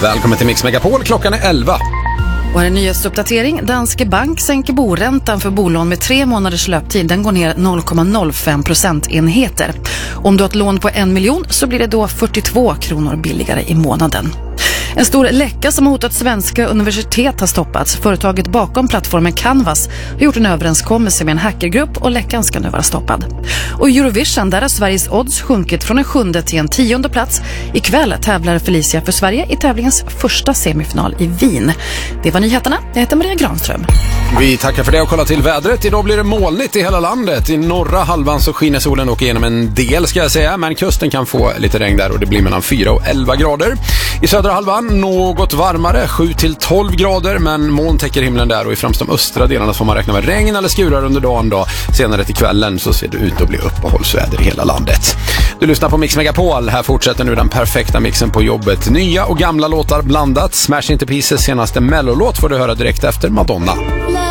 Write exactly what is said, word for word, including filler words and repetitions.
Välkommen till Mix Megapol, klockan är elva. Och en nyhetsuppdatering. Danske Bank sänker boräntan för bolån med tre månaders löptid. Den går ner noll komma noll fem procentenheter. Om du har ett lån på en miljon så blir det då fyrtiotvå kronor billigare i månaden. En stor läcka som har hotat svenska universitet har stoppats. Företaget bakom plattformen Canvas har gjort en överenskommelse med en hackergrupp och läckan ska nu vara stoppad. Och i Eurovision, där har Sveriges odds sjunkit från en sjunde till en tionde plats. Ikväll tävlar Felicia för Sverige i tävlingens första semifinal i Wien. Det var nyheterna. Jag heter Maria Granström. Vi tackar för det och kollar till vädret. Idag blir det molnigt i hela landet. I norra halvan så skiner solen och igenom en del ska jag säga. Men kusten kan få lite regn där och det blir mellan fyra och elva grader. I södra halvan något varmare, sju till tolv grader. Men moln täcker himlen där och i främst de östra delarna får man räkna med regn eller skurar under dagen då. Senare till kvällen så ser det ut att bli uppehållsväder i hela landet. Du lyssnar på Mix Megapol. Här fortsätter nu den perfekta mixen på jobbet. Nya och gamla låtar blandat. Smash Into Pieces senaste mellolåt får du höra direkt efter Madonna.